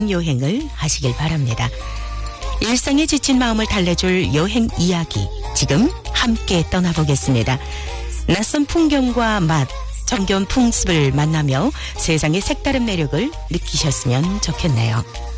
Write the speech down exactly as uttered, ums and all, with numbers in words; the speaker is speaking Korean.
여행을 하시길 바랍니다. 일상에 지친 마음을 달래줄 여행 이야기, 지금 함께 떠나보겠습니다. 낯선 풍경과 맛, 정겨운 풍습을 만나며 세상의 색다른 매력을 느끼셨으면 좋겠네요.